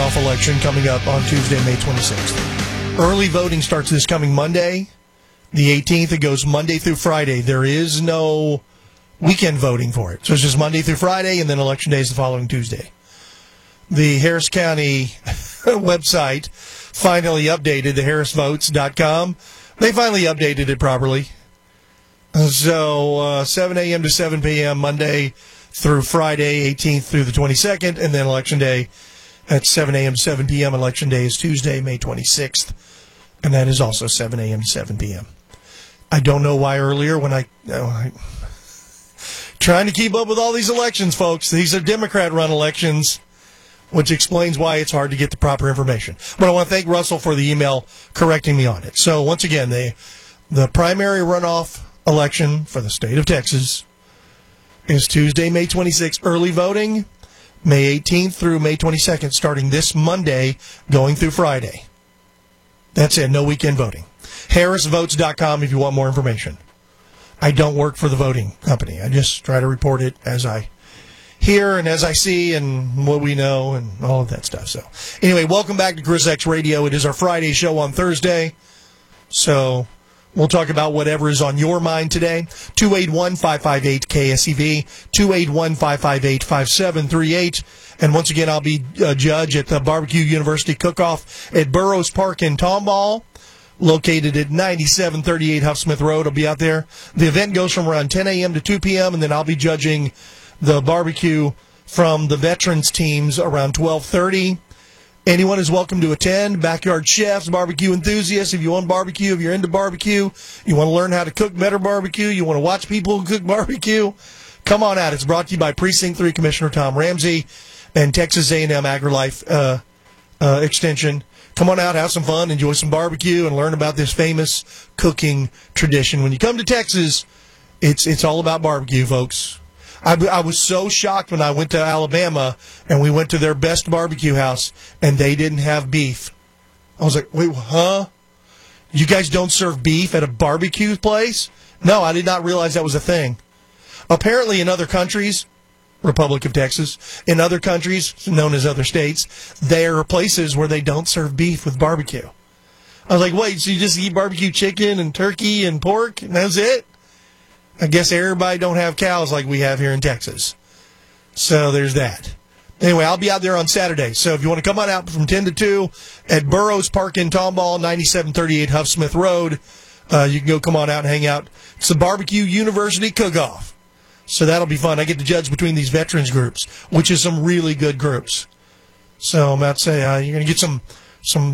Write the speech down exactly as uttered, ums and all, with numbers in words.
runoff election coming up on Tuesday, May twenty-sixth. Early voting starts this coming Monday, the eighteenth. It goes Monday through Friday. There is no weekend voting for it. So it's just Monday through Friday, and then Election Day is the following Tuesday. The Harris County website finally updated, the harris votes dot com. They finally updated it properly. So uh, seven a.m. to seven p.m. Monday through Friday, eighteenth through the twenty-second, and then Election Day at seven a.m. to seven p.m. Election Day is Tuesday, May twenty-sixth, and that is also seven a.m. to seven p.m. I don't know why earlier when I, oh, I... Trying to keep up with all these elections, folks. These are Democrat-run elections, which explains why it's hard to get the proper information. But I want to thank Russell for the email correcting me on it. So, once again, the, the primary runoff election for the state of Texas is Tuesday, May twenty-sixth. Early voting, May eighteenth through May twenty-second, starting this Monday, going through Friday. That's it. No weekend voting. harris votes dot com if you want more information. I don't work for the voting company. I just try to report it as I hear and as I see and what we know and all of that stuff. So, anyway, welcome back to Chris X Radio. It is our Friday show on Thursday. So, we'll talk about whatever is on your mind today. two eight one, five five eight, K S E V, two eight one, five five eight, five seven three eight. And once again, I'll be a judge at the Barbecue University Cook-Off at Burroughs Park in Tomball, located at ninety-seven thirty-eight Huff Smith Road. I'll be out there. The event goes from around ten a.m. to two p.m., and then I'll be judging the barbecue from the veterans teams around twelve thirty. Anyone is welcome to attend. Backyard chefs, barbecue enthusiasts. If you want barbecue, if you're into barbecue, you want to learn how to cook better barbecue, you want to watch people cook barbecue, come on out. It's brought to you by Precinct three Commissioner Tom Ramsey and Texas A and M AgriLife uh, uh, Extension. Come on out, have some fun, enjoy some barbecue, and learn about this famous cooking tradition. When you come to Texas, it's it's all about barbecue, folks. I, I was so shocked when I went to Alabama and we went to their best barbecue house and they didn't have beef. I was like, wait, huh? You guys don't serve beef at a barbecue place? No, I did not realize that was a thing. Apparently in other countries, Republic of Texas, in other countries, known as other states, there are places where they don't serve beef with barbecue. I was like, wait, so you just eat barbecue chicken and turkey and pork and that's it? I guess everybody don't have cows like we have here in Texas. So there's that. Anyway, I'll be out there on Saturday. So if you want to come on out from ten to two at Burroughs Park in Tomball, ninety-seven thirty-eight Huff Smith Road, uh, you can go come on out and hang out. It's the Barbecue University Cook-Off. So that'll be fun. I get to judge between these veterans groups, which is some really good groups. So I'm about to say, uh, you're going to get some, some